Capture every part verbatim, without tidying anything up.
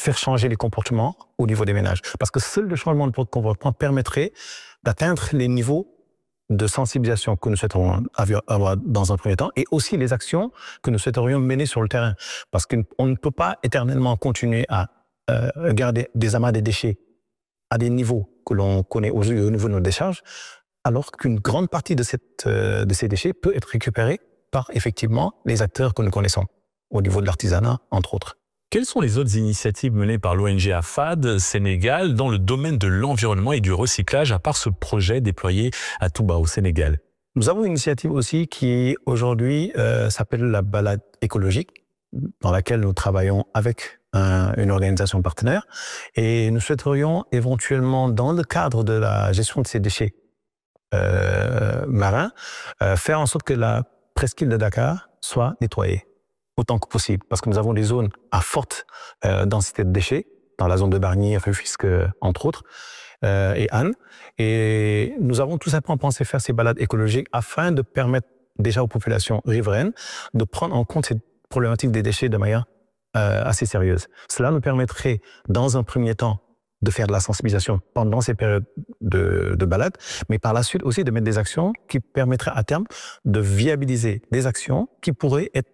faire changer les comportements au niveau des ménages. Parce que seul le changement de comportement permettrait d'atteindre les niveaux de sensibilisation que nous souhaiterions avoir dans un premier temps et aussi les actions que nous souhaiterions mener sur le terrain. Parce qu'on ne peut pas éternellement continuer à euh, garder des amas de déchets à des niveaux que l'on connaît au niveau de nos décharges, alors qu'une grande partie de, cette, euh, de ces déchets peut être récupérée par effectivement les acteurs que nous connaissons, au niveau de l'artisanat, entre autres. Quelles sont les autres initiatives menées par l'O N G AFAD Sénégal dans le domaine de l'environnement et du recyclage, à part ce projet déployé à Touba, au Sénégal? Nous avons une initiative aussi qui aujourd'hui euh, s'appelle la balade écologique, dans laquelle nous travaillons avec un, une organisation partenaire. Et nous souhaiterions éventuellement, dans le cadre de la gestion de ces déchets euh, marins, euh, faire en sorte que la presqu'île de Dakar soit nettoyée autant que possible, parce que nous avons des zones à forte euh, densité de déchets, dans la zone de Bargny, Rufisque, entre autres, euh, et Anne. Et nous avons tout simplement pensé faire ces balades écologiques afin de permettre déjà aux populations riveraines de prendre en compte cette problématique des déchets de manière euh, assez sérieuse. Cela nous permettrait, dans un premier temps, de faire de la sensibilisation pendant ces périodes de, de balade, mais par la suite aussi de mettre des actions qui permettraient à terme de viabiliser des actions qui pourraient être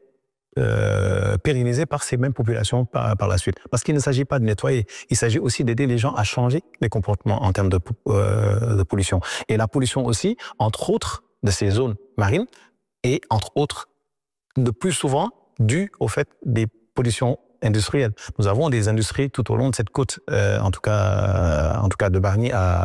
Euh, pérennisé par ces mêmes populations par, par la suite. Parce qu'il ne s'agit pas de nettoyer, il s'agit aussi d'aider les gens à changer les comportements en termes de, euh, de pollution. Et la pollution aussi, entre autres, de ces zones marines, et entre autres, de plus souvent, due au fait des pollutions industrielles. Nous avons des industries tout au long de cette côte, euh, en tout cas, euh, en tout cas de Bargny à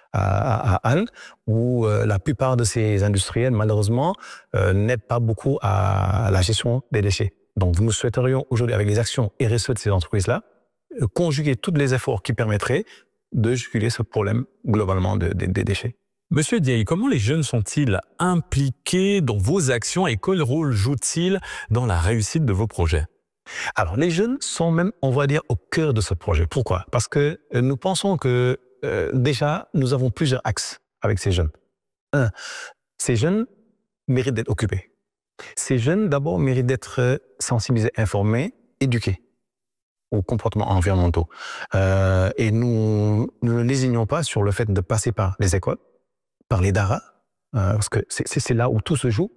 à, à Anne, où euh, la plupart de ces industriels, malheureusement, euh, n'aident pas beaucoup à, à la gestion des déchets. Donc, nous souhaiterions aujourd'hui, avec les actions R S E de ces entreprises-là, euh, conjuguer tous les efforts qui permettraient de juguler ce problème globalement de, de, des déchets. Monsieur Diaye, comment les jeunes sont-ils impliqués dans vos actions et quel rôle jouent-ils dans la réussite de vos projets? Alors, les jeunes sont même, on va dire, au cœur de ce projet. Pourquoi? Parce que euh, nous pensons que Euh, déjà, nous avons plusieurs axes avec ces jeunes. Un, ces jeunes méritent d'être occupés. Ces jeunes, d'abord, méritent d'être sensibilisés, informés, éduqués aux comportements environnementaux. Euh, et nous, nous ne lésignons pas sur le fait de passer par les écoles, par les daras, euh, parce que c'est là où tout se joue.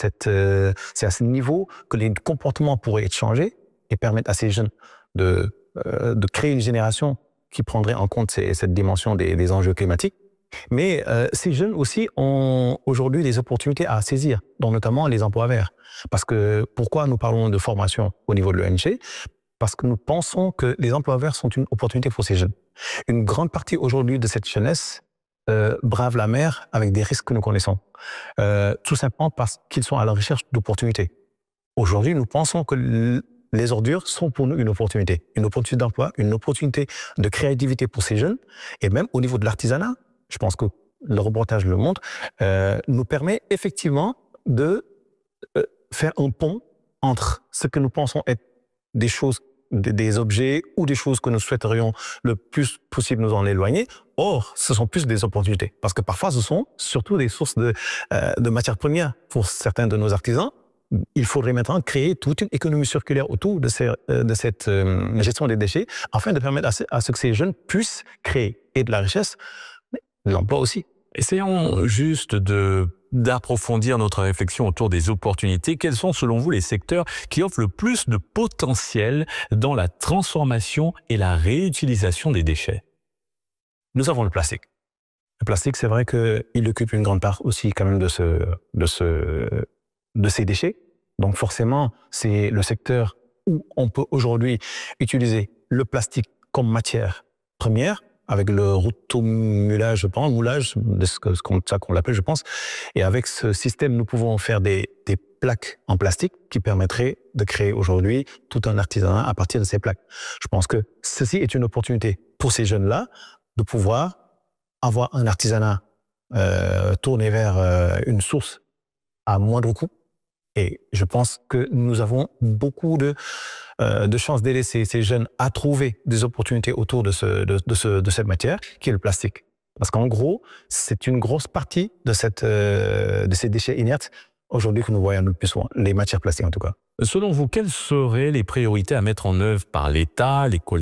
Euh, c'est à ce niveau que les comportements pourraient être changés et permettre à ces jeunes de, euh, de créer une génération qui prendrait en compte ces, cette dimension des, des enjeux climatiques. Mais euh, ces jeunes aussi ont aujourd'hui des opportunités à saisir, dont notamment les emplois verts. Parce que pourquoi nous parlons de formation au niveau de l'O N G? Parce que nous pensons que les emplois verts sont une opportunité pour ces jeunes. Une grande partie aujourd'hui de cette jeunesse euh, brave la mer avec des risques que nous connaissons. Euh, tout simplement parce qu'ils sont à la recherche d'opportunités. Aujourd'hui, nous pensons que les ordures sont pour nous une opportunité, une opportunité d'emploi, une opportunité de créativité pour ces jeunes, et même au niveau de l'artisanat, je pense que le reportage le montre, euh, nous permet effectivement de euh, faire un pont entre ce que nous pensons être des choses, des, des objets ou des choses que nous souhaiterions le plus possible nous en éloigner. Or, ce sont plus des opportunités, parce que parfois ce sont surtout des sources de, euh, de matières premières pour certains de nos artisans. Il faudrait maintenant créer toute une économie circulaire autour de, ces, de cette euh, gestion des déchets afin de permettre à ce, à ce que ces jeunes puissent créer et de la richesse, mais de l'emploi aussi. Essayons juste de d'approfondir notre réflexion autour des opportunités. Quels sont selon vous les secteurs qui offrent le plus de potentiel dans la transformation et la réutilisation des déchets? Nous avons le plastique. Le plastique, c'est vrai qu'il occupe une grande part aussi quand même de ce... De ce de ces déchets. Donc forcément, c'est le secteur où on peut aujourd'hui utiliser le plastique comme matière première, avec le rotomulage, je pense, moulage, c'est comme ça qu'on l'appelle, je pense. Et avec ce système, nous pouvons faire des, des plaques en plastique qui permettraient de créer aujourd'hui tout un artisanat à partir de ces plaques. Je pense que ceci est une opportunité pour ces jeunes-là de pouvoir avoir un artisanat euh, tourné vers euh, une source à moindre coût. Et je pense que nous avons beaucoup de, euh, de chances d'aider ces, ces jeunes à trouver des opportunités autour de, ce, de, de, ce, de cette matière, qui est le plastique. Parce qu'en gros, c'est une grosse partie de, cette, euh, de ces déchets inertes aujourd'hui que nous voyons le plus souvent, les matières plastiques en tout cas. Selon vous, quelles seraient les priorités à mettre en œuvre par l'État, les collectivités